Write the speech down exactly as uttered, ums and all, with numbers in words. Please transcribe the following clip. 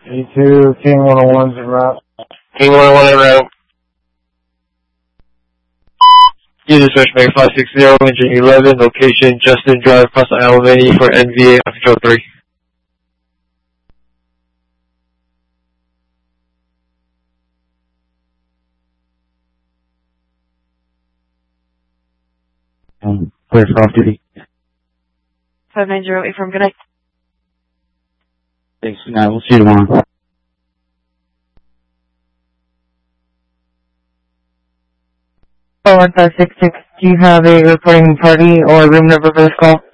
eighty-two, King one oh one's en route. King one oh one en route. User search Meg five six zero, engine eleven, location Justin Drive, Casa Alamany for N V A on control three. Um, clear for off duty. five nine zero eight from good night. Thanks, good night. We'll see you tomorrow. four one five six six, do you have a reporting party or room number for this call?